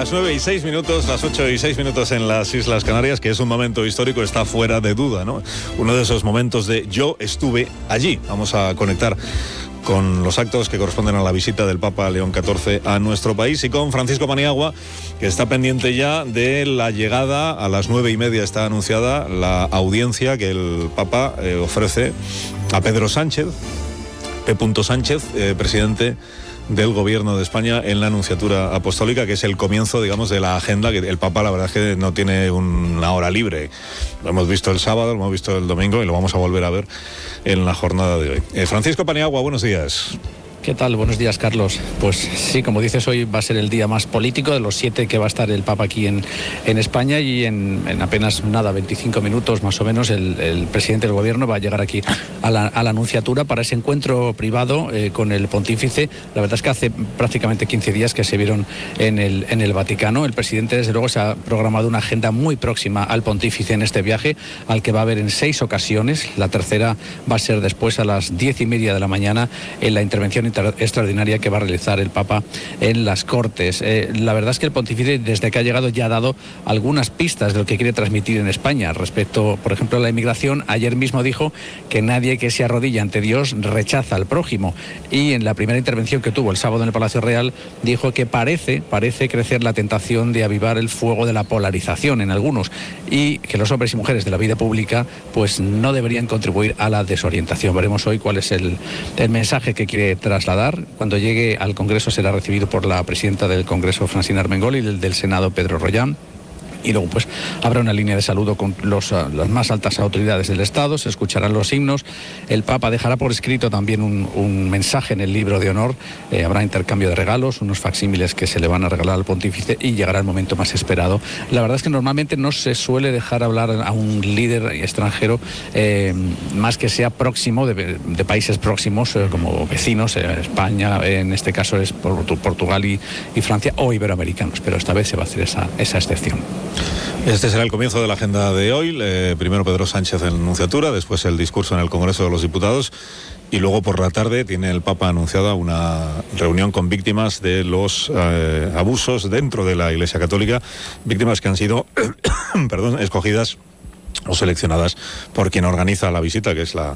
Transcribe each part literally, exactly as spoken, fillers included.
Las nueve y seis minutos, las ocho y seis minutos en las Islas Canarias, que es un momento histórico, está fuera de duda, ¿no? Uno de esos momentos de yo estuve allí. Vamos a conectar con los actos que corresponden a la visita del Papa León catorce a nuestro país y con Francisco Paniagua, que está pendiente ya de la llegada. A las nueve y media está anunciada la audiencia que el Papa eh, ofrece a Pedro Sánchez, P. Sánchez, eh, presidente del Gobierno de España, en la Anunciatura Apostólica, que es el comienzo, digamos, de la agenda. Que el Papa, la verdad es que no tiene una hora libre. Lo hemos visto el sábado, lo hemos visto el domingo y lo vamos a volver a ver en la jornada de hoy. Eh, Francisco Paniagua, buenos días. ¿Qué tal? Buenos días, Carlos. Pues sí, como dices, hoy va a ser el día más político de los siete que va a estar el Papa aquí en, en España, y en, en apenas nada, veinticinco minutos más o menos, el, el presidente del Gobierno va a llegar aquí a la, a la Anunciatura para ese encuentro privado eh, con el pontífice. La verdad es que hace prácticamente quince días que se vieron en el, en el Vaticano. El presidente, desde luego, se ha programado una agenda muy próxima al pontífice en este viaje, al que va a haber en seis ocasiones. La tercera va a ser después, a las diez y media de la mañana, en la intervención extraordinaria que va a realizar el Papa en las Cortes. Eh, la verdad es que el pontífice, desde que ha llegado, ya ha dado algunas pistas de lo que quiere transmitir en España respecto, por ejemplo, a la inmigración. Ayer mismo dijo que nadie que se arrodilla ante Dios rechaza al prójimo, y en la primera intervención que tuvo el sábado en el Palacio Real dijo que parece, parece crecer la tentación de avivar el fuego de la polarización en algunos, y que los hombres y mujeres de la vida pública pues no deberían contribuir a la desorientación. Veremos hoy cuál es el, el mensaje que quiere trasladar. Cuando llegue al Congreso será recibido por la presidenta del Congreso, Francina Armengol, y del, del Senado, Pedro Rollán. Y luego pues habrá una línea de saludo con los, uh, las más altas autoridades del Estado, se escucharán los himnos. El Papa dejará por escrito también un, un mensaje en el libro de honor, eh, habrá intercambio de regalos, unos facsímiles que se le van a regalar al pontífice, y llegará el momento más esperado. La verdad es que normalmente no se suele dejar hablar a un líder extranjero, eh, más que sea próximo, de, de países próximos, eh, como vecinos, eh, España, en este caso es Portugal y, y Francia, o iberoamericanos, pero esta vez se va a hacer esa, esa excepción. Este será el comienzo de la agenda de hoy. Eh, primero Pedro Sánchez en la Anunciatura, después el discurso en el Congreso de los Diputados, y luego por la tarde tiene el Papa anunciada una reunión con víctimas de los eh, abusos dentro de la Iglesia Católica, víctimas que han sido perdón, escogidas o seleccionadas por quien organiza la visita, que es la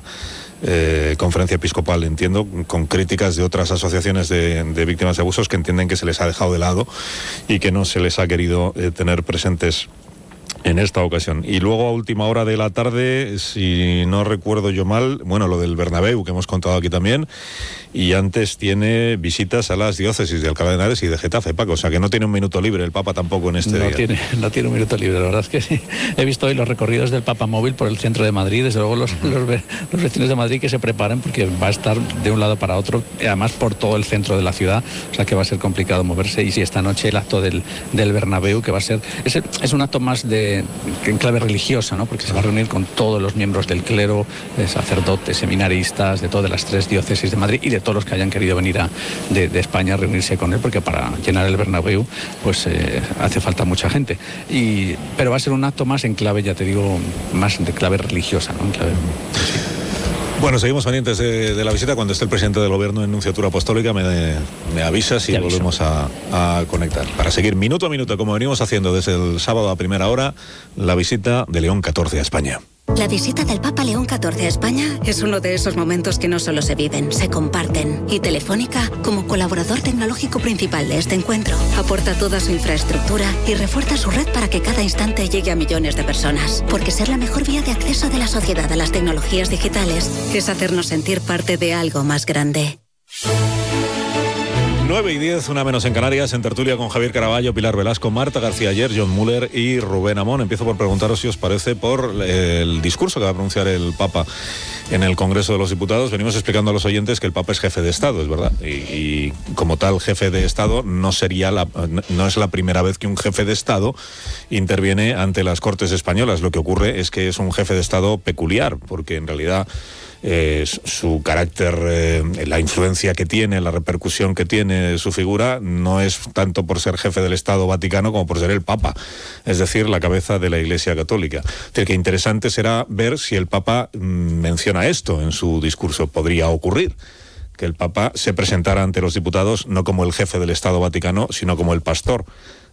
eh, Conferencia Episcopal, entiendo, con críticas de otras asociaciones de, de víctimas de abusos que entienden que se les ha dejado de lado y que no se les ha querido eh, tener presentes en esta ocasión. Y luego a última hora de la tarde, si no recuerdo yo mal, bueno, lo del Bernabéu, que hemos contado aquí también, y antes tiene visitas a las diócesis de Alcalá de Henares y de Getafe, Paco, o sea que no tiene un minuto libre el Papa tampoco en este no día. Tiene, no tiene un minuto libre, la verdad es que sí. He visto hoy los recorridos del Papa móvil por el centro de Madrid, desde luego los, uh-huh. los, los vecinos de Madrid que se preparen, porque va a estar de un lado para otro, además por todo el centro de la ciudad, o sea que va a ser complicado moverse. Y si esta noche el acto del, del Bernabéu, que va a ser, es, es un acto más de en clave religiosa, ¿no? Porque se va a reunir con todos los miembros del clero, de sacerdotes, seminaristas, de todas las tres diócesis de Madrid y de todos los que hayan querido venir a, de, de España a reunirse con él, porque para llenar el Bernabéu pues eh, hace falta mucha gente. Y, pero va a ser un acto más en clave, ya te digo, más de clave religiosa, ¿no? En clave, sí. Bueno, seguimos pendientes de, de la visita. Cuando esté el presidente del Gobierno en Anunciatura Apostólica me, me avisas y Te volvemos a, a conectar para seguir minuto a minuto, como venimos haciendo desde el sábado a primera hora, la visita de León catorce a España. La visita del Papa León catorce a España es uno de esos momentos que no solo se viven, se comparten. Y Telefónica, como colaborador tecnológico principal de este encuentro, aporta toda su infraestructura y refuerza su red para que cada instante llegue a millones de personas. Porque ser la mejor vía de acceso de la sociedad a las tecnologías digitales es hacernos sentir parte de algo más grande. nueve y diez, una menos en Canarias, en tertulia con Javier Caraballo, Pilar Velasco, Marta García Ayer, John Muller y Rubén Amón. Empiezo por preguntaros si os parece por el discurso que va a pronunciar el Papa en el Congreso de los Diputados. Venimos explicando a los oyentes que el Papa es jefe de Estado, es verdad, y, y como tal jefe de Estado no sería la, no es la primera vez que un jefe de Estado interviene ante las Cortes españolas. Lo que ocurre es que es un jefe de Estado peculiar, porque en realidad Eh, su carácter, eh, la influencia que tiene, la repercusión que tiene su figura, no es tanto por ser jefe del Estado Vaticano como por ser el Papa, es decir, la cabeza de la Iglesia Católica. Es decir, que interesante será ver si el Papa mmm, menciona esto en su discurso. Podría ocurrir que el Papa se presentara ante los diputados no como el jefe del Estado Vaticano, sino como el pastor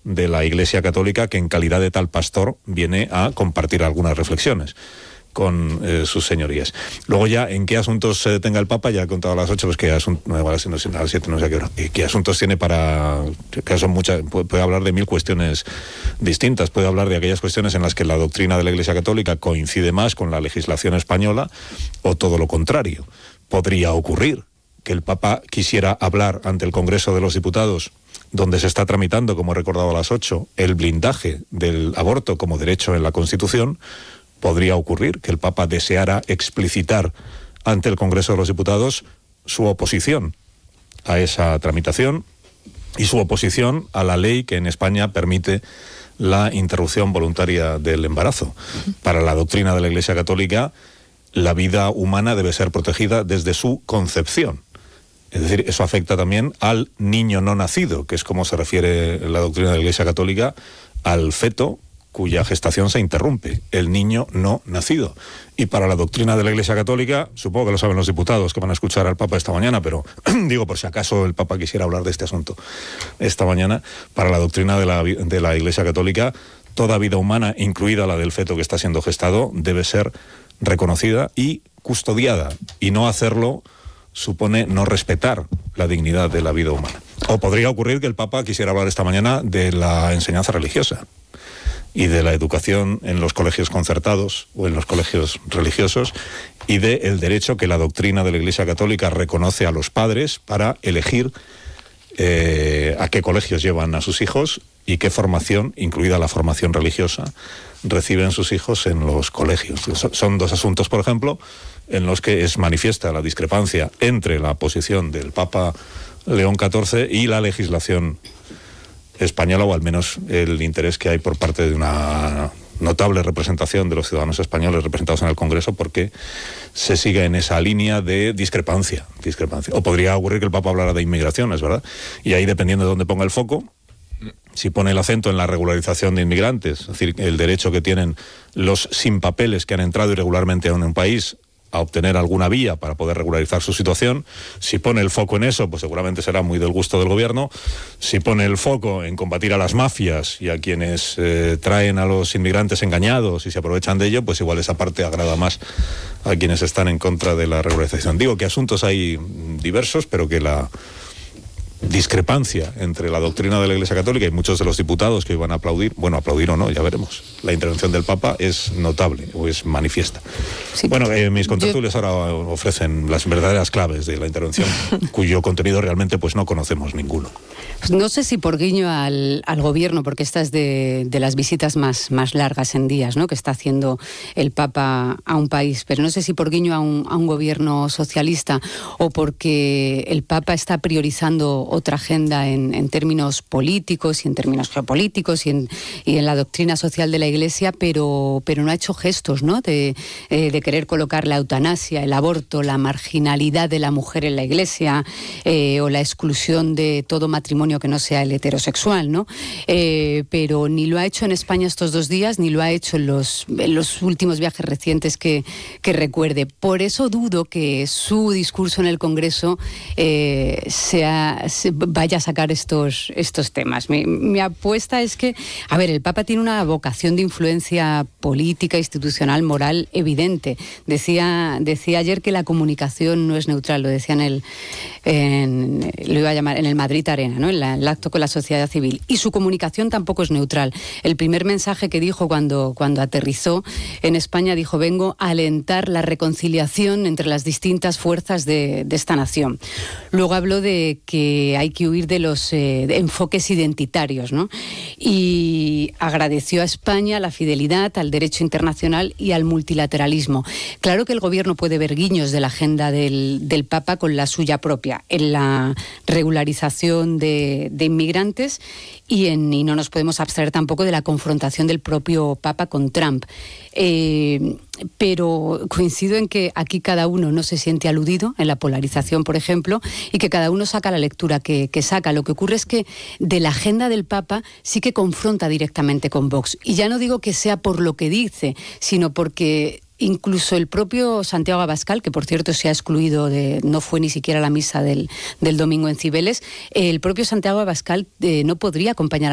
de la Iglesia Católica, que en calidad de tal pastor viene a compartir algunas reflexiones con eh, sus señorías. Luego ya, en qué asuntos se detenga el Papa, ya he contado a las ocho, pues qué asuntos, no, a las siete, no sé a qué hora, qué asuntos tiene para, que son muchas, puede, puede hablar de mil cuestiones distintas, puede hablar de aquellas cuestiones en las que la doctrina de la Iglesia Católica coincide más con la legislación española, o todo lo contrario. Podría ocurrir que el Papa quisiera hablar ante el Congreso de los Diputados, donde se está tramitando, como he recordado a las ocho, el blindaje del aborto como derecho en la Constitución. Podría ocurrir que el Papa deseara explicitar ante el Congreso de los Diputados su oposición a esa tramitación y su oposición a la ley que en España permite la interrupción voluntaria del embarazo. Para la doctrina de la Iglesia Católica, la vida humana debe ser protegida desde su concepción. Es decir, eso afecta también al niño no nacido, que es como se refiere la doctrina de la Iglesia Católica al feto cuya gestación se interrumpe, el niño no nacido. Y para la doctrina de la Iglesia Católica, supongo que lo saben los diputados que van a escuchar al Papa esta mañana, pero digo por si acaso el Papa quisiera hablar de este asunto esta mañana, para la doctrina de la, de la Iglesia Católica, toda vida humana, incluida la del feto que está siendo gestado, debe ser reconocida y custodiada, y no hacerlo supone no respetar la dignidad de la vida humana. O podría ocurrir que el Papa quisiera hablar esta mañana de la enseñanza religiosa y de la educación en los colegios concertados o en los colegios religiosos, y de el derecho que la doctrina de la Iglesia Católica reconoce a los padres para elegir eh, a qué colegios llevan a sus hijos y qué formación, incluida la formación religiosa, reciben sus hijos en los colegios. Son dos asuntos, por ejemplo, en los que es manifiesta la discrepancia entre la posición del Papa León catorce y la legislación española, o al menos el interés que hay por parte de una notable representación de los ciudadanos españoles representados en el Congreso, porque se sigue en esa línea de discrepancia, discrepancia. O podría ocurrir que el Papa hablara de inmigración, es verdad, y ahí, dependiendo de dónde ponga el foco, si pone el acento en la regularización de inmigrantes, es decir, el derecho que tienen los sin papeles que han entrado irregularmente en un país a obtener alguna vía para poder regularizar su situación. Si pone el foco en eso, pues seguramente será muy del gusto del gobierno. Si pone el foco en combatir a las mafias y a quienes eh, traen a los inmigrantes engañados y se aprovechan de ello, pues igual esa parte agrada más a quienes están en contra de la regularización. Digo que asuntos hay diversos, pero que la discrepancia entre la doctrina de la Iglesia Católica y muchos de los diputados que iban a aplaudir, bueno, aplaudir o no, ya veremos, la intervención del Papa es notable o es manifiesta. Sí, bueno, eh, mis contertulios yo... ahora ofrecen las verdaderas claves de la intervención, cuyo contenido realmente pues no conocemos ninguno. No sé si por guiño al, al gobierno, porque esta es de, de las visitas más, más largas en días, ¿no?, que está haciendo el Papa a un país, pero no sé si por guiño a un, a un gobierno socialista o porque el Papa está priorizando otra agenda en, en términos políticos y en términos geopolíticos y en, y en la doctrina social de la Iglesia, pero, pero no ha hecho gestos, ¿no?, de, eh, de querer colocar la eutanasia, el aborto, la marginalidad de la mujer en la Iglesia, eh, o la exclusión de todo matrimonio que no sea el heterosexual, ¿no? Eh, pero ni lo ha hecho en España estos dos días, ni lo ha hecho en los, en los últimos viajes recientes que, que recuerde. Por eso dudo que su discurso en el Congreso eh, sea, se vaya a sacar estos, estos temas. Mi, mi apuesta es que, a ver, el Papa tiene una vocación de influencia política, institucional, moral evidente. Decía, decía ayer que la comunicación no es neutral, lo decía en el, en, lo iba a llamar en el Madrid Arena, ¿no?, en la, el acto con la sociedad civil. Y su comunicación tampoco es neutral. El primer mensaje que dijo cuando, cuando aterrizó en España, dijo: vengo a alentar la reconciliación entre las distintas fuerzas de, de esta nación. Luego habló de que hay que huir de los eh, de enfoques identitarios, ¿no?, y agradeció a España la fidelidad al derecho internacional y al multilateralismo. Claro que el gobierno puede ver guiños de la agenda del, del Papa con la suya propia, en la regularización de, de inmigrantes y, en, y no nos podemos abstraer tampoco de la confrontación del propio Papa con Trump. Eh, pero coincido en que aquí cada uno no se siente aludido en la polarización, por ejemplo, y que cada uno saca la lectura que, que saca. Lo que ocurre es que de la agenda del Papa sí que confronta directamente con Vox. Y ya no digo que sea por lo que dice, sino porque incluso el propio Santiago Abascal, que por cierto se ha excluido, de, no fue ni siquiera a la misa del, del domingo en Cibeles, el propio Santiago Abascal eh, no podría acompañar